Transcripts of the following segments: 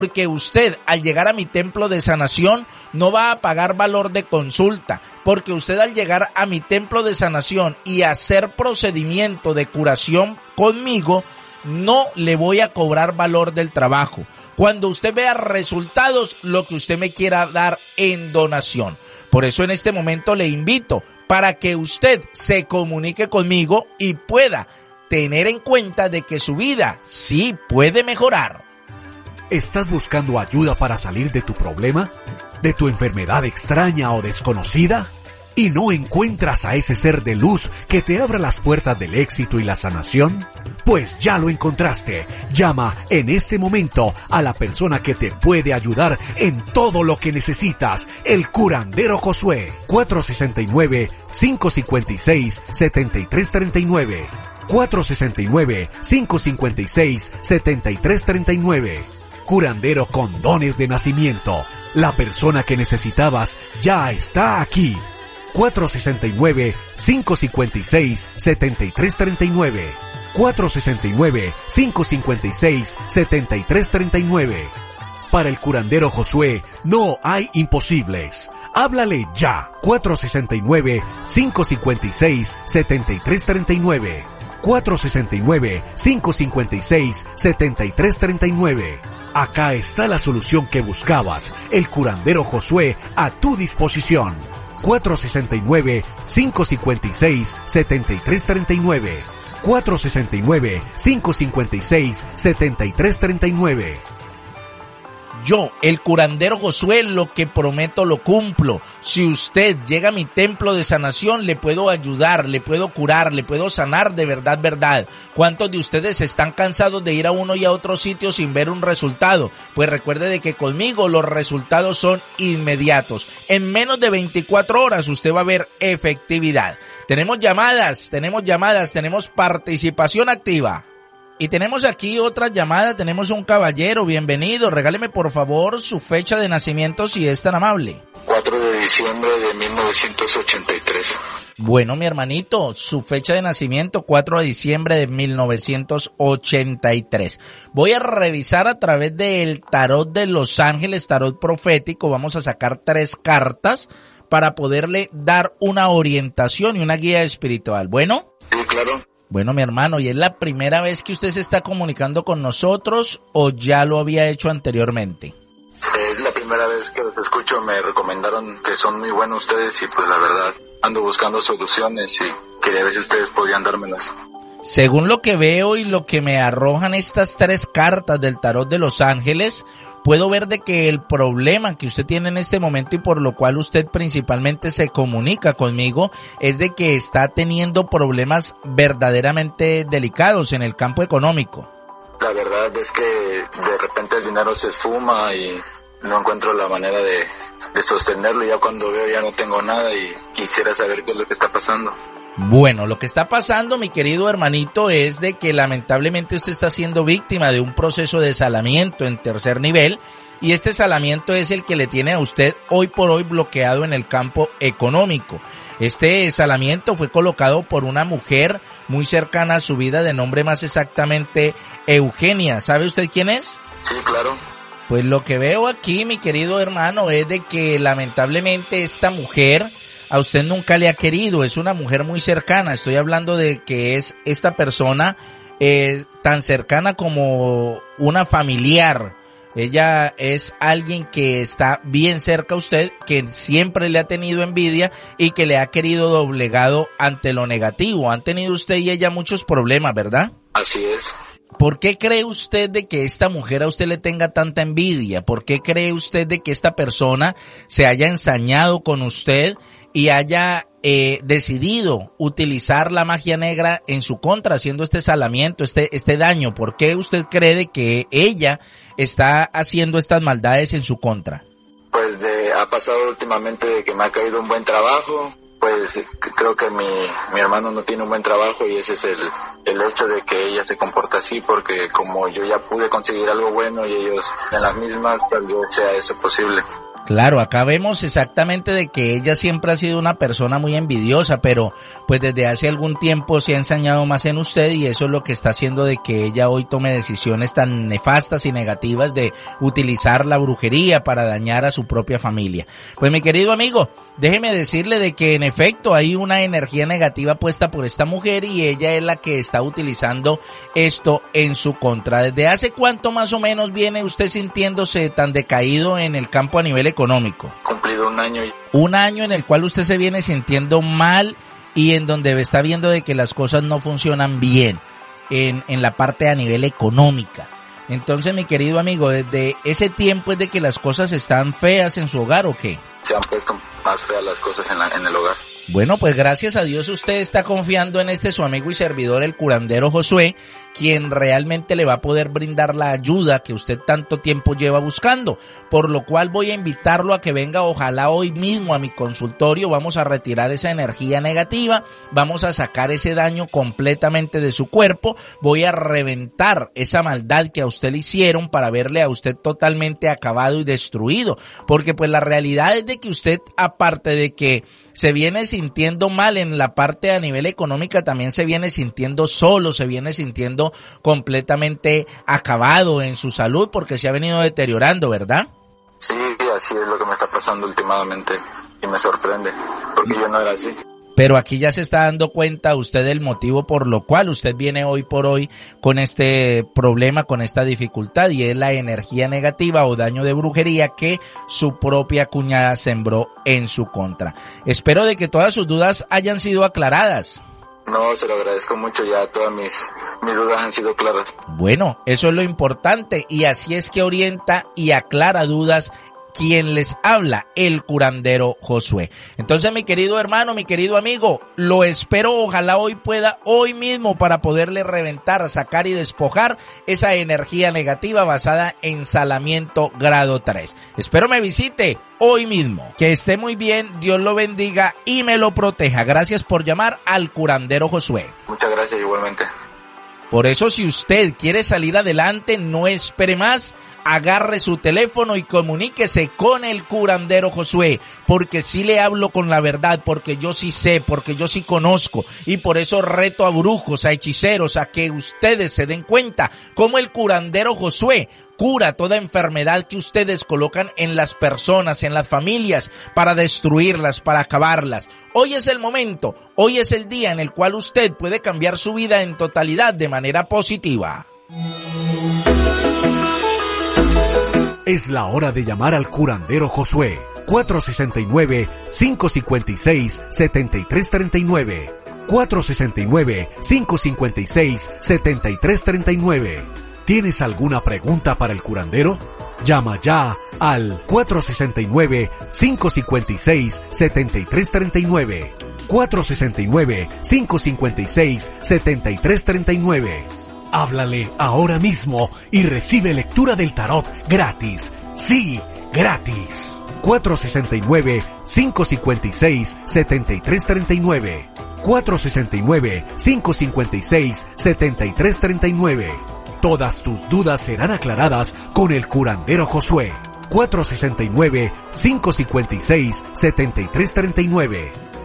Porque usted, al llegar a mi templo de sanación, no va a pagar valor de consulta. Porque usted, al llegar a mi templo de sanación y hacer procedimiento de curación conmigo, no le voy a cobrar valor del trabajo. Cuando usted vea resultados, lo que usted me quiera dar en donación. Por eso en este momento le invito para que usted se comunique conmigo y pueda tener en cuenta de que su vida sí puede mejorar. ¿Estás buscando ayuda para salir de tu problema? ¿De tu enfermedad extraña o desconocida? ¿Y no encuentras a ese ser de luz que te abra las puertas del éxito y la sanación? Pues ya lo encontraste. Llama en este momento a la persona que te puede ayudar en todo lo que necesitas, el curandero Josué. 469-556-7339. 469-556-7339. Curandero con dones de nacimiento. La persona que necesitabas ya está aquí. 469-556-7339. 469-556-7339. Para el curandero Josué no hay imposibles. Háblale ya. 469-556-7339. 469-556-7339. Acá está la solución que buscabas. El curandero Josué a tu disposición. 469-556-7339. 469-556-7339. Yo, el curandero Josué, lo que prometo lo cumplo. Si usted llega a mi templo de sanación, le puedo ayudar, le puedo curar, le puedo sanar de verdad, verdad. ¿Cuántos de ustedes están cansados de ir a uno y a otro sitio sin ver un resultado? Pues recuerde de que conmigo los resultados son inmediatos. En menos de 24 horas usted va a ver efectividad. Tenemos llamadas, tenemos participación activa. Y tenemos aquí otra llamada, tenemos un caballero, bienvenido, regáleme por favor su fecha de nacimiento si es tan amable. 4 de diciembre de 1983. Bueno, mi hermanito, su fecha de nacimiento, 4 de diciembre de 1983. Voy a revisar a través del tarot de Los Ángeles, tarot profético, vamos a sacar 3 cartas para poderle dar una orientación y una guía espiritual. ¿Bueno? Sí, claro. Bueno, mi hermano, ¿y es la primera vez que usted se está comunicando con nosotros o ya lo había hecho anteriormente? Es la primera vez que los escucho, me recomendaron que son muy buenos ustedes y pues la verdad ando buscando soluciones y quería ver si ustedes podían dármelas. Según lo que veo y lo que me arrojan estas 3 cartas del tarot de Los Ángeles, puedo ver de que el problema que usted tiene en este momento y por lo cual usted principalmente se comunica conmigo es de que está teniendo problemas verdaderamente delicados en el campo económico. La verdad es que de repente el dinero se esfuma y no encuentro la manera de sostenerlo. Ya cuando veo ya no tengo nada y quisiera saber qué es lo que está pasando. Bueno, lo que está pasando, mi querido hermanito, es de que lamentablemente usted está siendo víctima de un proceso de salamiento en 3er nivel y este salamiento es el que le tiene a usted hoy por hoy bloqueado en el campo económico. Este salamiento fue colocado por una mujer muy cercana a su vida de nombre más exactamente Eugenia. ¿Sabe usted quién es? Sí, claro. Pues lo que veo aquí, mi querido hermano, es de que lamentablemente esta mujer a usted nunca le ha querido, es una mujer muy cercana, estoy hablando de que es esta persona tan cercana como una familiar. Ella es alguien que está bien cerca a usted, que siempre le ha tenido envidia y que le ha querido doblegado ante lo negativo. Han tenido usted y ella muchos problemas, ¿verdad? Así es. ¿Por qué cree usted de que esta mujer a usted le tenga tanta envidia? ¿Por qué cree usted de que esta persona se haya ensañado con usted y haya decidido utilizar la magia negra en su contra, haciendo este salamiento, este daño? ¿Por qué usted cree de que ella está haciendo estas maldades en su contra? Pues ha pasado últimamente de que me ha caído un buen trabajo. Pues creo que mi hermano no tiene un buen trabajo y ese es el hecho de que ella se comporta así, porque como yo ya pude conseguir algo bueno y ellos en las mismas, tal vez sea eso posible. Claro, acá vemos exactamente de que ella siempre ha sido una persona muy envidiosa, pero pues desde hace algún tiempo se ha ensañado más en usted y eso es lo que está haciendo de que ella hoy tome decisiones tan nefastas y negativas de utilizar la brujería para dañar a su propia familia. Pues mi querido amigo, déjeme decirle de que en efecto hay una energía negativa puesta por esta mujer y ella es la que está utilizando esto en su contra. ¿Desde hace cuánto más o menos viene usted sintiéndose tan decaído en el campo a nivel económico? Cumplido un año. Un año en el cual usted se viene sintiendo mal y en donde está viendo de que las cosas no funcionan bien en la parte a nivel económica. Entonces, mi querido amigo, desde ese tiempo es de que las cosas están feas en su hogar, ¿o qué? Se han puesto más feas las cosas en el hogar. Bueno, pues gracias a Dios usted está confiando en este su amigo y servidor, el curandero Josué, quien realmente le va a poder brindar la ayuda que usted tanto tiempo lleva buscando, por lo cual voy a invitarlo a que venga ojalá hoy mismo a mi consultorio. Vamos a retirar esa energía negativa, vamos a sacar ese daño completamente de su cuerpo, voy a reventar esa maldad que a usted le hicieron para verle a usted totalmente acabado y destruido, porque pues la realidad es de que usted, aparte de que se viene sintiendo mal en la parte a nivel económica, también se viene sintiendo solo, se viene sintiendo completamente acabado en su salud porque se ha venido deteriorando, ¿verdad? Sí, así es lo que me está pasando últimamente y me sorprende porque yo no era así. Pero aquí ya se está dando cuenta usted del motivo por lo cual usted viene hoy por hoy con este problema, con esta dificultad, y es la energía negativa o daño de brujería que su propia cuñada sembró en su contra. Espero de que todas sus dudas hayan sido aclaradas. No, se lo agradezco mucho, ya todas mis dudas han sido claras. Bueno, eso es lo importante y así es que orienta y aclara dudas quien les habla, el curandero Josué. Entonces, mi querido hermano, mi querido amigo, lo espero, ojalá hoy pueda, hoy mismo, para poderle reventar, sacar y despojar esa energía negativa basada en salamiento grado 3. Espero me visite hoy mismo. Que esté muy bien, Dios lo bendiga y me lo proteja. Gracias por llamar al curandero Josué. Muchas gracias, igualmente. Por eso, si usted quiere salir adelante, no espere más. Agarre su teléfono y comuníquese con el curandero Josué, porque sí le hablo con la verdad, porque yo sí sé, porque yo sí conozco, y por eso reto a brujos, a hechiceros, a que ustedes se den cuenta cómo el curandero Josué cura toda enfermedad que ustedes colocan en las personas, en las familias, para destruirlas, para acabarlas. Hoy es el momento, hoy es el día en el cual usted puede cambiar su vida en totalidad de manera positiva. Es la hora de llamar al curandero Josué. 469-556-7339. 469-556-7339. ¿Tienes alguna pregunta para el curandero? Llama ya al 469-556-7339. 469-556-7339. Háblale ahora mismo y recibe lectura del tarot gratis. Sí, gratis. 469-556-7339. 469-556-7339. Todas tus dudas serán aclaradas con el curandero Josué. 469-556-7339.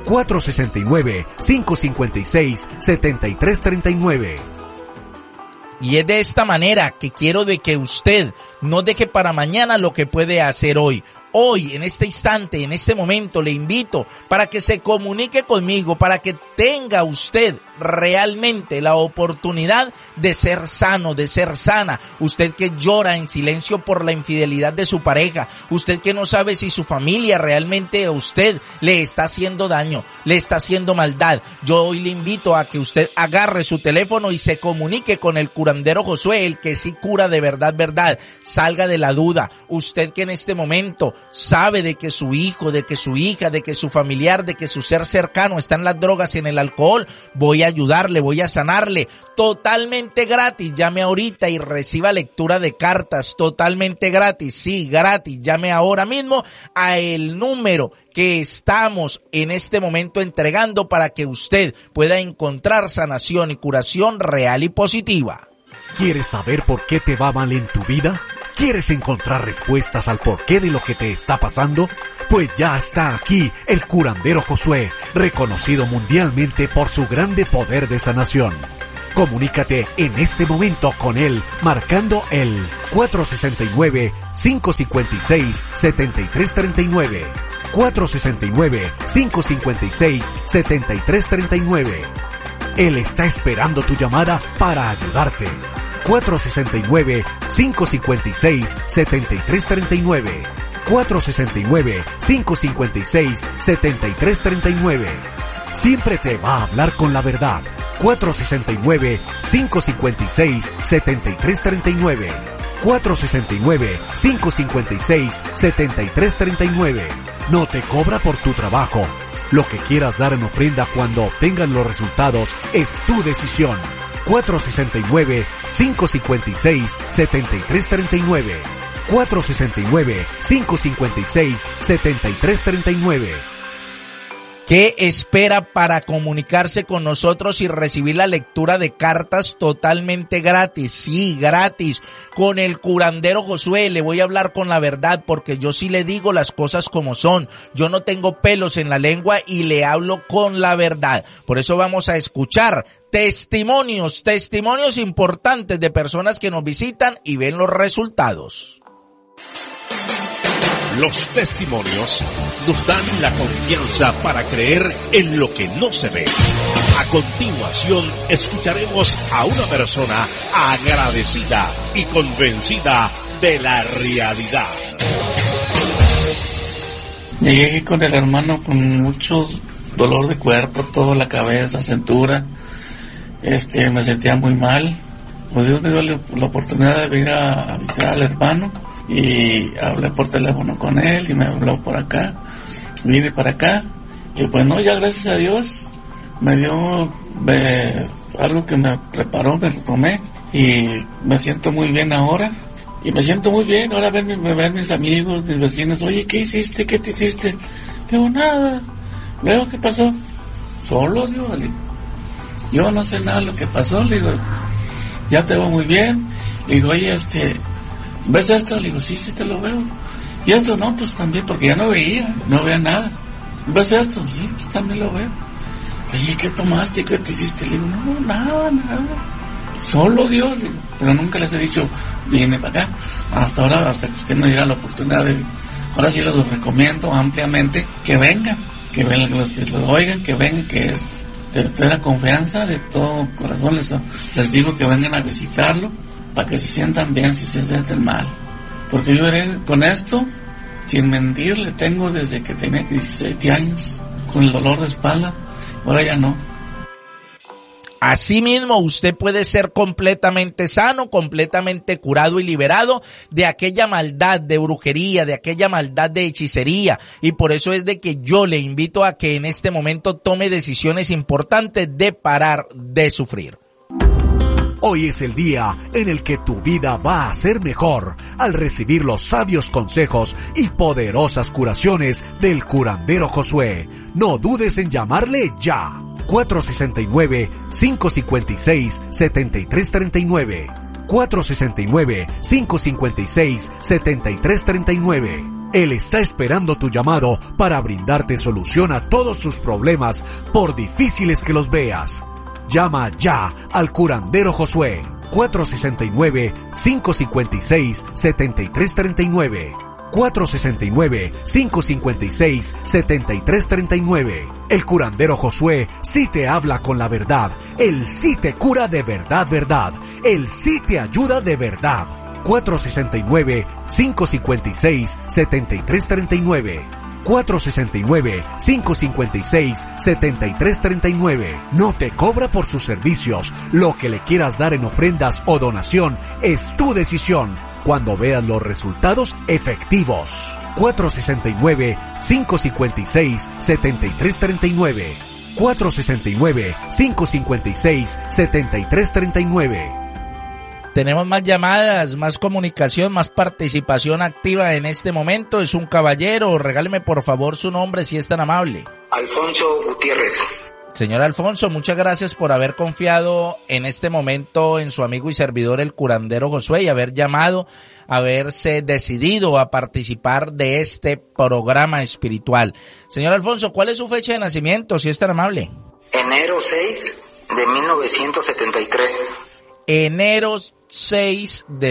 469-556-7339. Y es de esta manera que quiero de que usted no deje para mañana lo que puede hacer hoy. Hoy, en este instante, en este momento, le invito para que se comunique conmigo, para que tenga usted realmente la oportunidad de ser sano, de ser sana. Usted que llora en silencio por la infidelidad de su pareja, usted que no sabe si su familia realmente a usted le está haciendo daño, le está haciendo maldad. Yo hoy le invito a que usted agarre su teléfono y se comunique con el curandero Josué, el que sí cura de verdad, verdad. Salga de la duda. Usted que en este momento sabe de que su hijo, de que su hija, de que su familiar, de que su ser cercano está en las drogas y en el alcohol, voy a ayudarle, voy a sanarle totalmente gratis. Llame ahorita y reciba lectura de cartas totalmente gratis. Sí, gratis. Llame ahora mismo a el número que estamos en este momento entregando para que usted pueda encontrar sanación y curación real y positiva. ¿Quieres saber por qué te va mal en tu vida? ¿Quieres encontrar respuestas al porqué de lo que te está pasando? Pues ya está aquí el curandero Josué, reconocido mundialmente por su grande poder de sanación. Comunícate en este momento con él marcando el 469-556-7339. 469-556-7339. Él está esperando tu llamada para ayudarte. 469-556-7339. 469-556-7339. Siempre te va a hablar con la verdad. 469-556-7339. 469-556-7339. No te cobra por tu trabajo. Lo que quieras dar en ofrenda cuando obtengan los resultados es tu decisión. 469-556-7339. 469-556-7339. ¿Qué espera para comunicarse con nosotros y recibir la lectura de cartas totalmente gratis? Sí, gratis. Con el curandero Josué le voy a hablar con la verdad, porque yo sí le digo las cosas como son. Yo no tengo pelos en la lengua y le hablo con la verdad. Por eso vamos a escuchar testimonios importantes de personas que nos visitan y ven los resultados. Los testimonios nos dan la confianza para creer en lo que no se ve. A continuación, escucharemos a una persona agradecida y convencida de la realidad. Llegué aquí con el hermano con mucho dolor de cuerpo, toda la cabeza, cintura. Me sentía muy mal. Pues Dios me dio la oportunidad de venir a visitar al hermano. Y hablé por teléfono con él y me habló por acá, vine para acá y pues no, ya gracias a Dios me dio algo que me preparó, me lo tomé y me siento muy bien ahora. Y me siento muy bien, ahora ven mis amigos, mis vecinos, oye, ¿qué hiciste? ¿Qué te hiciste? Digo, nada. Luego, ¿qué pasó? Solo, digo, yo no sé nada de lo que pasó, le digo, ya te veo muy bien. Le digo, oye, ¿ves esto? Le digo, sí te lo veo. Y esto no, pues también, porque ya no veía nada. ¿Ves esto? Sí, pues también lo veo. Oye, ¿qué tomaste? ¿Qué te hiciste? Le digo, no, nada. Solo Dios, le digo. Pero nunca les he dicho, viene para acá. Hasta ahora, hasta que usted me diera la oportunidad de... Ahora sí los recomiendo ampliamente que vengan, que los oigan, que vengan, que es de la confianza de todo corazón. Les digo que vengan a visitarlo, para que se sientan bien si se sienten mal. Porque yo con esto, sin mentir, le tengo desde que tenía 17 años, con el dolor de espalda, ahora ya no. Asimismo, usted puede ser completamente sano, completamente curado y liberado de aquella maldad de brujería, de aquella maldad de hechicería. Y por eso es de que yo le invito a que en este momento tome decisiones importantes de parar de sufrir. Hoy es el día en el que tu vida va a ser mejor al recibir los sabios consejos y poderosas curaciones del curandero Josué. No dudes en llamarle ya. 469-556-7339. 469-556-7339. Él está esperando tu llamado para brindarte solución a todos tus problemas, por difíciles que los veas. Llama ya al curandero Josué. 469-556-7339. 469-556-7339. El curandero Josué sí te habla con la verdad. Él sí te cura de verdad. Él sí te ayuda de verdad. 469-556-7339. 469-556-7339. No te cobra por sus servicios. Lo que le quieras dar en ofrendas o donación es tu decisión cuando veas los resultados efectivos. 469-556-7339. 469-556-7339. Tenemos más llamadas, más comunicación, más participación activa en este momento. Es un caballero. Regáleme por favor su nombre si es tan amable. Alfonso Gutiérrez. Señor Alfonso, muchas gracias por haber confiado en este momento en su amigo y servidor el curandero Josué y haber llamado, haberse decidido a participar de este programa espiritual. Señor Alfonso, ¿cuál es su fecha de nacimiento, si es tan amable? Enero 6 de 1973. Enero 6 de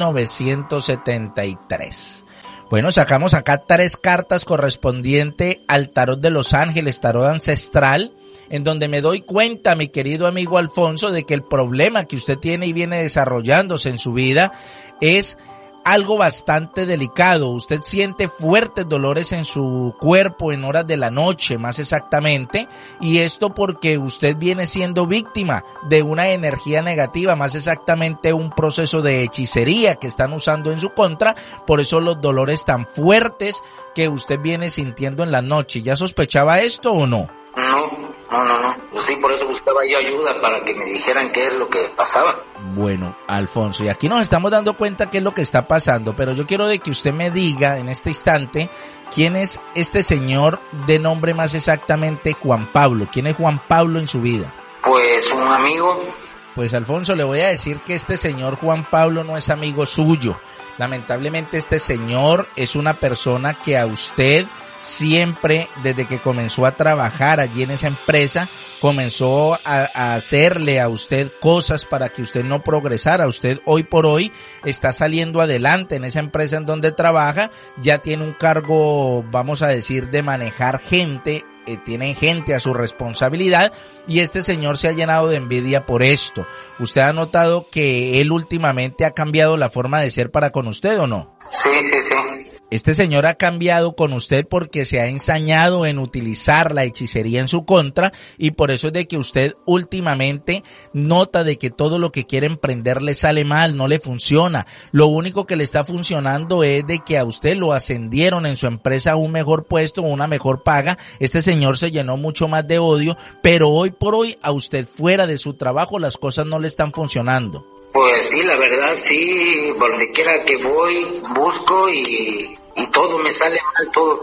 1973. Bueno, sacamos acá 3 cartas correspondientes al tarot de los ángeles, tarot ancestral, en donde me doy cuenta, mi querido amigo Alfonso, de que el problema que usted tiene y viene desarrollándose en su vida es algo bastante delicado. Usted siente fuertes dolores en su cuerpo en horas de la noche, más exactamente, y esto porque usted viene siendo víctima de una energía negativa, más exactamente un proceso de hechicería que están usando en su contra, por eso los dolores tan fuertes que usted viene sintiendo en la noche. ¿Ya sospechaba esto o no? No. Pues sí, por eso buscaba yo ayuda para que me dijeran qué es lo que pasaba. Bueno, Alfonso, y aquí nos estamos dando cuenta qué es lo que está pasando, pero yo quiero de que usted me diga en este instante quién es este señor de nombre más exactamente Juan Pablo. ¿Quién es Juan Pablo en su vida? Pues un amigo. Pues Alfonso, le voy a decir que este señor Juan Pablo no es amigo suyo. Lamentablemente este señor es una persona que a usted siempre, desde que comenzó a trabajar allí en esa empresa, comenzó a hacerle a usted cosas para que usted no progresara. Usted hoy por hoy está saliendo adelante en esa empresa en donde trabaja, ya tiene un cargo, vamos a decir, de manejar gente, tiene gente a su responsabilidad, y este señor se ha llenado de envidia por esto. ¿Usted ha notado que él últimamente ha cambiado la forma de ser para con usted o no? Sí. Este señor ha cambiado con usted porque se ha ensañado en utilizar la hechicería en su contra, y por eso es de que usted últimamente nota de que todo lo que quiere emprender le sale mal, no le funciona. Lo único que le está funcionando es de que a usted lo ascendieron en su empresa a un mejor puesto, una mejor paga. Este señor se llenó mucho más de odio, pero hoy por hoy a usted fuera de su trabajo las cosas no le están funcionando. Pues sí, la verdad sí, por donde quiera que voy, busco y todo me sale mal, todo.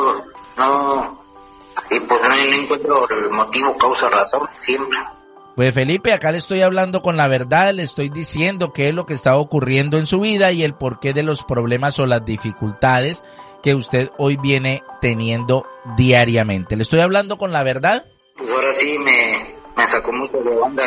No, y pues no encuentro el motivo, causa, razón, siempre. Pues Felipe, acá le estoy hablando con la verdad, le estoy diciendo qué es lo que está ocurriendo en su vida y el porqué de los problemas o las dificultades que usted hoy viene teniendo diariamente. ¿Le estoy hablando con la verdad? Pues ahora sí me sacó mucho de onda.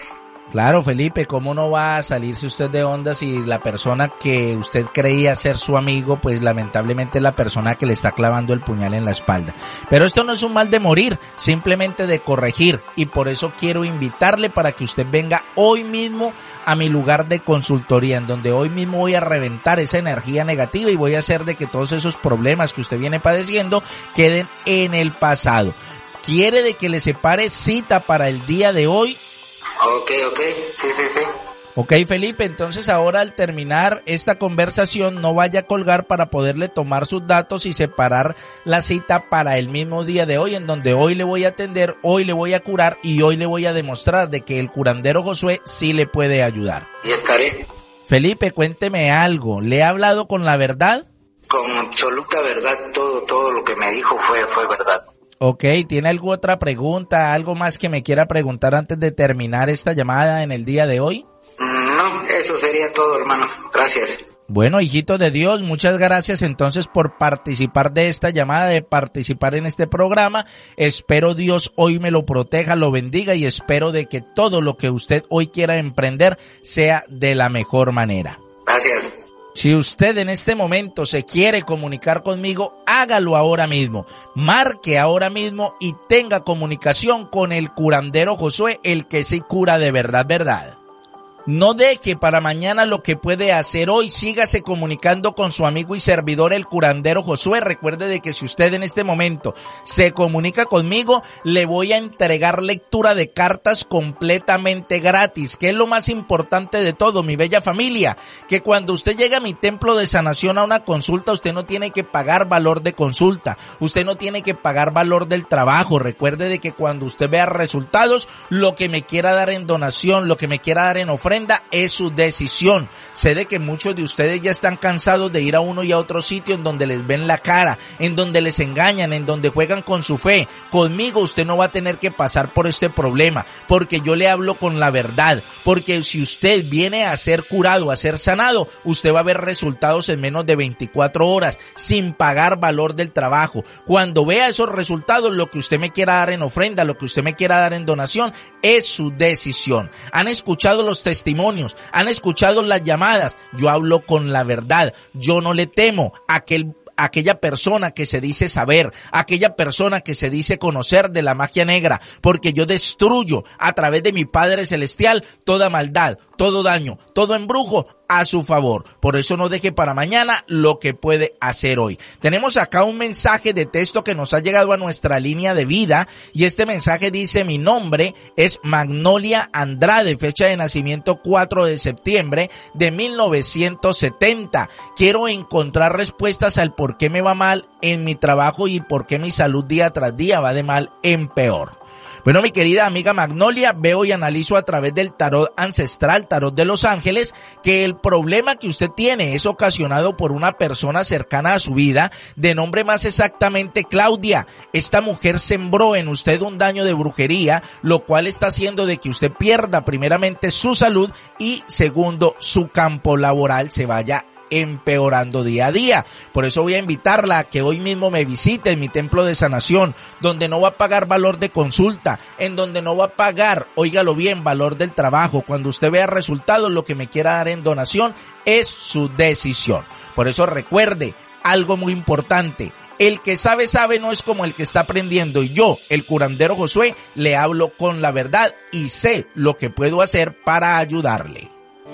Claro, Felipe, ¿cómo no va a salirse usted de onda si la persona que usted creía ser su amigo, pues lamentablemente es la persona que le está clavando el puñal en la espalda? Pero esto no es un mal de morir, simplemente de corregir, y por eso quiero invitarle para que usted venga hoy mismo a mi lugar de consultoría, en donde hoy mismo voy a reventar esa energía negativa y voy a hacer de que todos esos problemas que usted viene padeciendo queden en el pasado. ¿Quiere de que le separe cita para el día de hoy? Ok, sí. Ok, Felipe, entonces ahora al terminar esta conversación no vaya a colgar para poderle tomar sus datos y separar la cita para el mismo día de hoy, en donde hoy le voy a atender, hoy le voy a curar y hoy le voy a demostrar de que el curandero Josué sí le puede ayudar. Y estaré. Felipe, cuénteme algo, ¿le he hablado con la verdad? Con absoluta verdad, todo lo que me dijo fue verdad. Ok, ¿tiene alguna otra pregunta, algo más que me quiera preguntar antes de terminar esta llamada en el día de hoy? No, eso sería todo, hermano. Gracias. Bueno, hijito de Dios, muchas gracias entonces por participar de esta llamada, de participar en este programa. Espero Dios hoy me lo proteja, lo bendiga y espero de que todo lo que usted hoy quiera emprender sea de la mejor manera. Gracias. Si usted en este momento se quiere comunicar conmigo, hágalo ahora mismo. Marque ahora mismo y tenga comunicación con el curandero Josué, el que sí cura de verdad. No deje para mañana lo que puede hacer hoy. Sígase comunicando con su amigo y servidor el curandero Josué. Recuerde de que si usted en este momento se comunica conmigo, le voy a entregar lectura de cartas completamente gratis, que es lo más importante de todo, mi bella familia, que cuando usted llega a mi templo de sanación a una consulta, usted no tiene que pagar valor de consulta, usted no tiene que pagar valor del trabajo. Recuerde de que cuando usted vea resultados, lo que me quiera dar en donación, lo que me quiera dar en ofrenda, ofrenda, es su decisión. Sé de que muchos de ustedes ya están cansados de ir a uno y a otro sitio en donde les ven la cara, en donde les engañan, en donde juegan con su fe. Conmigo usted no va a tener que pasar por este problema, porque yo le hablo con la verdad, porque si usted viene a ser curado, a ser sanado, usted va a ver resultados en menos de 24 horas, sin pagar valor del trabajo. Cuando vea esos resultados, lo que usted me quiera dar en ofrenda, lo que usted me quiera dar en donación, es su decisión. Han escuchado los testimonios, han escuchado las llamadas. Yo hablo con la verdad. Yo no le temo a aquella persona que se dice saber, aquella persona que se dice conocer de la magia negra, porque yo destruyo a través de mi Padre Celestial toda maldad, todo daño, todo embrujo a su favor. Por eso no deje para mañana lo que puede hacer hoy. Tenemos acá un mensaje de texto que nos ha llegado a nuestra línea de vida, y este mensaje dice: mi nombre es Magnolia Andrade, fecha de nacimiento 4 de septiembre de 1970. Quiero encontrar respuestas al por qué me va mal en mi trabajo y por qué mi salud día tras día va de mal en peor. Bueno, mi querida amiga Magnolia, veo y analizo a través del tarot ancestral, tarot de los ángeles, que el problema que usted tiene es ocasionado por una persona cercana a su vida, de nombre más exactamente Claudia. Esta mujer sembró en usted un daño de brujería, lo cual está haciendo de que usted pierda primeramente su salud y segundo, su campo laboral se vaya empeorando día a día. Por eso voy a invitarla a que hoy mismo me visite en mi templo de sanación, donde no va a pagar valor de consulta, en donde no va a pagar, óigalo bien, valor del trabajo. Cuando usted vea resultados, lo que me quiera dar en donación es su decisión. Por eso recuerde algo muy importante: el que sabe, sabe, no es como el que está aprendiendo. Y yo, el curandero Josué, le hablo con la verdad y sé lo que puedo hacer para ayudarle.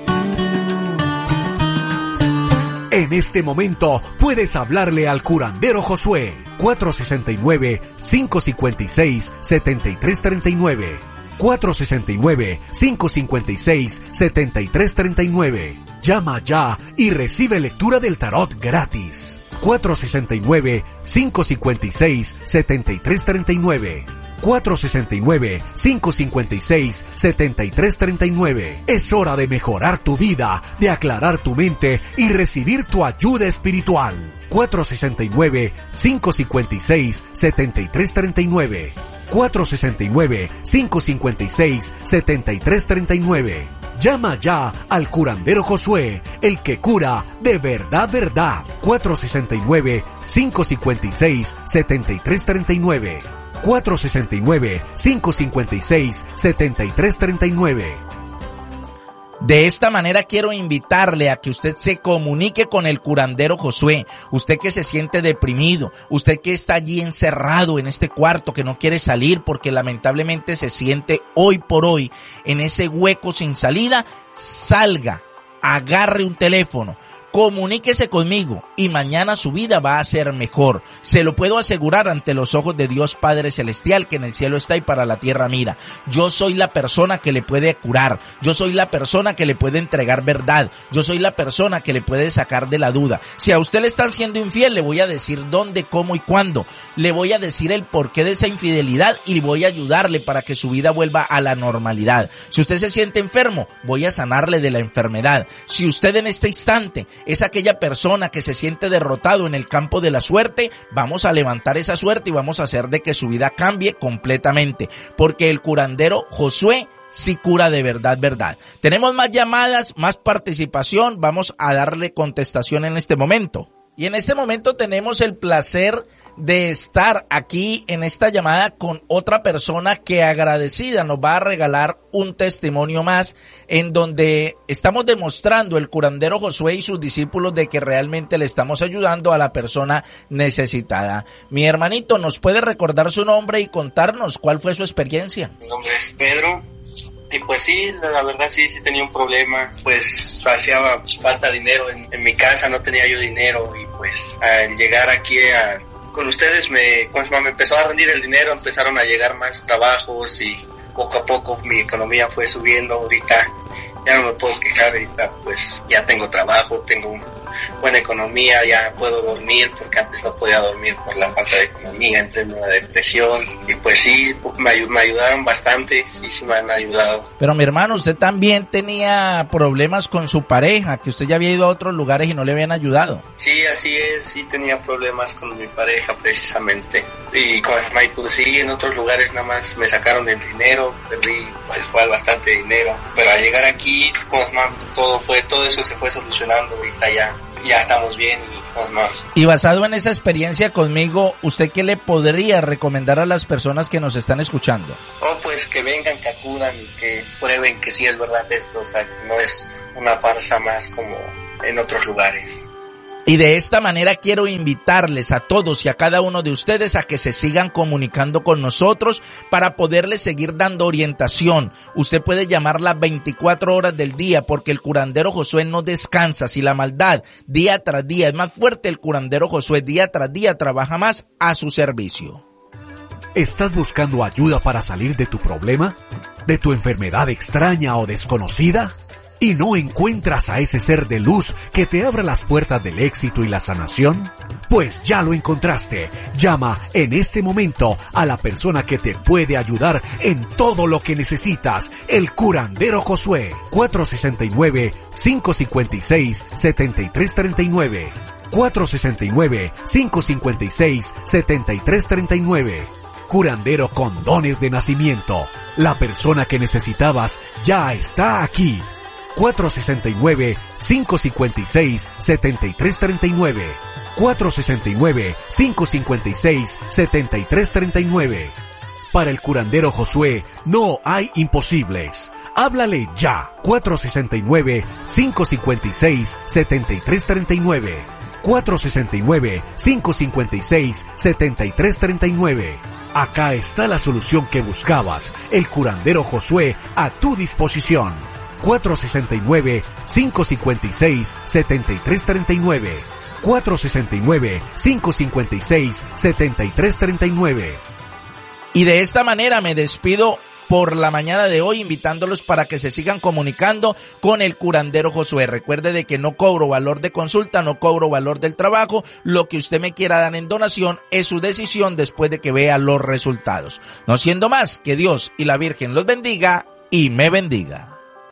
En este momento puedes hablarle al curandero Josué. 469-556-7339. 469-556-7339. Llama ya y recibe lectura del tarot gratis. 469-556-7339. 469-556-7339. Es hora de mejorar tu vida, de aclarar tu mente y recibir tu ayuda espiritual. 469-556-7339. 469-556-7339. Llama ya al curandero Josué, el que cura de verdad, verdad. 469-556-7339. 469-556-7339. De esta manera quiero invitarle a que usted se comunique con el curandero Josué. Usted que se siente deprimido, usted que está allí encerrado en este cuarto, que no quiere salir porque lamentablemente se siente hoy por hoy en ese hueco sin salida, salga, agarre un teléfono, comuníquese conmigo y mañana su vida va a ser mejor. Se lo puedo asegurar ante los ojos de Dios Padre Celestial, que en el cielo está y para la tierra mira. Yo soy la persona que le puede curar. Yo soy la persona que le puede entregar verdad. Yo soy la persona que le puede sacar de la duda. Si a usted le están siendo infiel, le voy a decir dónde, cómo y cuándo. Le voy a decir el porqué de esa infidelidad y voy a ayudarle para que su vida vuelva a la normalidad. Si usted se siente enfermo, voy a sanarle de la enfermedad. Si usted en este instante es aquella persona que se siente derrotado en el campo de la suerte, vamos a levantar esa suerte y vamos a hacer de que su vida cambie completamente, porque el curandero Josué sí cura de verdad, verdad. Tenemos más llamadas, más participación, vamos a darle contestación en este momento. Y en este momento tenemos el placer de estar aquí en esta llamada con otra persona que agradecida nos va a regalar un testimonio más, en donde estamos demostrando el curandero Josué y sus discípulos de que realmente le estamos ayudando a la persona necesitada. Mi hermanito, ¿nos puede recordar su nombre y contarnos cuál fue su experiencia? Mi nombre es Pedro. Y pues sí, la verdad sí tenía un problema, pues hacía falta dinero en mi casa, no tenía yo dinero, y pues al llegar aquí con ustedes me empezó a rendir el dinero, empezaron a llegar más trabajos y poco a poco mi economía fue subiendo. Ahorita ya no me puedo quejar, ahorita pues ya tengo trabajo, tengo buena economía, ya puedo dormir, porque antes no podía dormir por la falta de economía, entré en una depresión, y pues sí, me ayudaron bastante, sí me han ayudado. Pero mi hermano, usted también tenía problemas con su pareja, que usted ya había ido a otros lugares y no le habían ayudado. Sí, así es, sí tenía problemas con mi pareja precisamente, y pues sí, en otros lugares nada más me sacaron el dinero, perdí pues fue bastante dinero, pero al llegar aquí, todo eso se fue solucionando, ahorita ya estamos bien y más. Y basado en esa experiencia conmigo, ¿usted qué le podría recomendar a las personas que nos están escuchando? Pues que vengan, que acudan y que prueben que sí es verdad esto, o sea, que no es una farsa más como en otros lugares. Y de esta manera quiero invitarles a todos y a cada uno de ustedes a que se sigan comunicando con nosotros para poderles seguir dando orientación. Usted puede llamar las 24 horas del día porque el curandero Josué no descansa. Si la maldad día tras día es más fuerte, el curandero Josué día tras día trabaja más a su servicio. ¿Estás buscando ayuda para salir de tu problema? ¿De tu enfermedad extraña o desconocida? ¿Y no encuentras a ese ser de luz que te abra las puertas del éxito y la sanación? Pues ya lo encontraste. Llama en este momento a la persona que te puede ayudar en todo lo que necesitas, el curandero Josué. 469-556-7339. 469-556-7339. Curandero con dones de nacimiento. La persona que necesitabas ya está aquí. 469-556-7339. 469-556-7339. Para el curandero Josué no hay imposibles. Háblale ya. 469-556-7339. 469-556-7339. Acá está la solución que buscabas. El curandero Josué a tu disposición. 469-556-7339. 469-556-7339. Y de esta manera me despido por la mañana de hoy, invitándolos para que se sigan comunicando con el curandero Josué. Recuerde de que no cobro valor de consulta, no cobro valor del trabajo. Lo que usted me quiera dar en donación es su decisión después de que vea los resultados. No siendo más, que Dios y la Virgen los bendiga y me bendiga.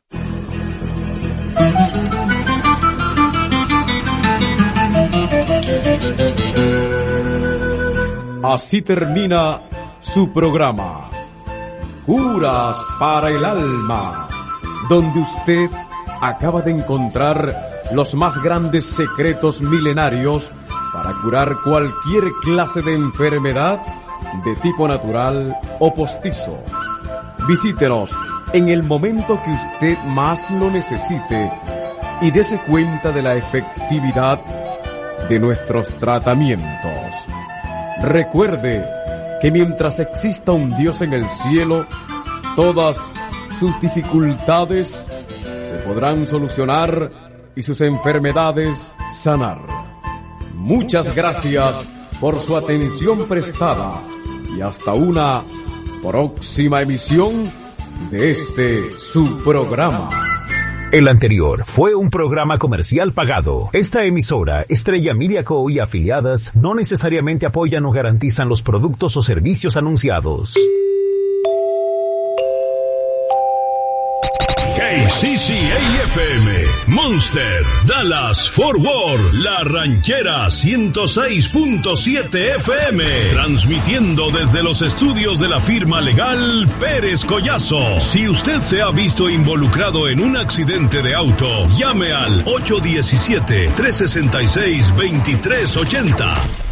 Así termina su programa, Curas para el Alma, donde usted acaba de encontrar los más grandes secretos milenarios para curar cualquier clase de enfermedad de tipo natural o postizo. Visítenos en el momento que usted más lo necesite y dése cuenta de la efectividad de nuestros tratamientos. Recuerde que mientras exista un Dios en el cielo, todas sus dificultades se podrán solucionar y sus enfermedades sanar. Muchas gracias por su atención prestada y hasta una próxima emisión de este su programa. El anterior fue un programa comercial pagado. Esta emisora, Estrella Media Co. y afiliadas, no necesariamente apoyan o garantizan los productos o servicios anunciados. KCCA-FM, Monster, Dallas, Fort Worth, La Ranchera 106.7 FM, transmitiendo desde los estudios de la firma legal Pérez Collazo. Si usted se ha visto involucrado en un accidente de auto, llame al 817-366-2380.